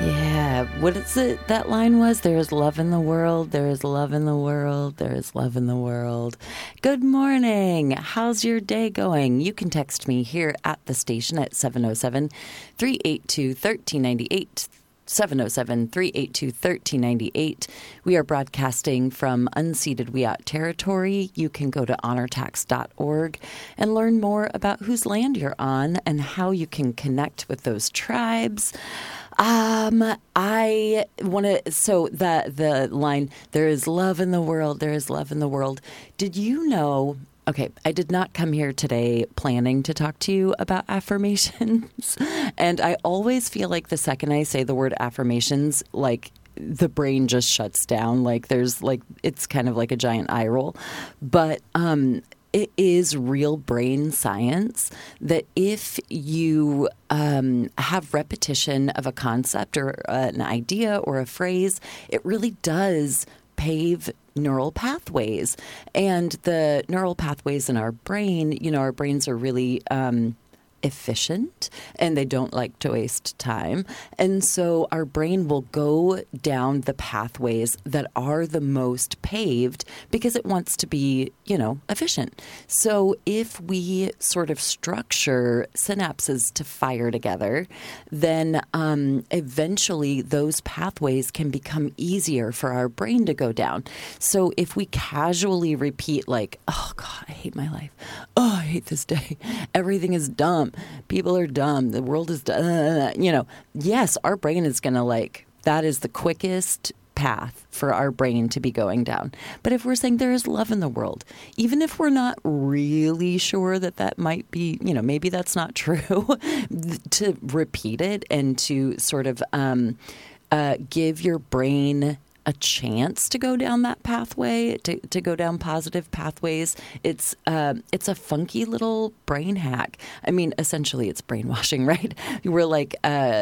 Yeah, what is it that line was? There is love in the world, there is love in the world, there is love in the world. Good morning. How's your day going? You can text me here at the station at 707-382-1398. 707-382-1398. We are broadcasting from unceded Wiyot territory. You can go to honortax.org and learn more about whose land you're on and how you can connect with those tribes. I want to, so the line, there is love in the world, there is love in the world. Did you know, okay, I did not come here today planning to talk to you about affirmations. And I always feel like the second I say the word affirmations, like the brain just shuts down. Like there's like, it's kind of like a giant eye roll. But, it is real brain science that if you have repetition of a concept or an idea or a phrase, it really does pave neural pathways. And the neural pathways in our brain, you know, our brains are really efficient and they don't like to waste time. And so our brain will go down the pathways that are the most paved because it wants to be, you know, efficient. So if we sort of structure synapses to fire together, then eventually those pathways can become easier for our brain to go down. So if we casually repeat like, oh God, I hate my life. Oh, I hate this day. Everything is dumb. People are dumb. The world is dumb. You know, yes, our brain is going to like, that is the quickest path for our brain to be going down. But if we're saying there is love in the world, even if we're not really sure that that might be, you know, maybe that's not true, to repeat it and to sort of give your brain a chance to go down that pathway, to go down positive pathways. It's a funky little brain hack. I mean, essentially it's brainwashing, right? We're like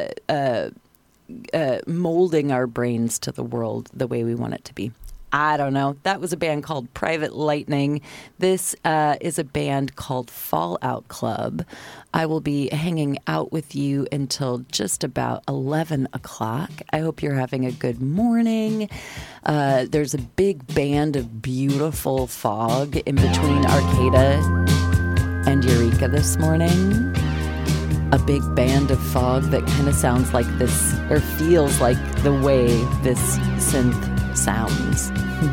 molding our brains to the world the way we want it to be. I don't know. That was a band called Private Lightning. This is a band called Fallout Club. I will be hanging out with you until just about 11 o'clock. I hope you're having a good morning. There's a big band of beautiful fog in between Arcata and Eureka this morning. A big band of fog that kind of sounds like this, or feels like the way this synth sounds.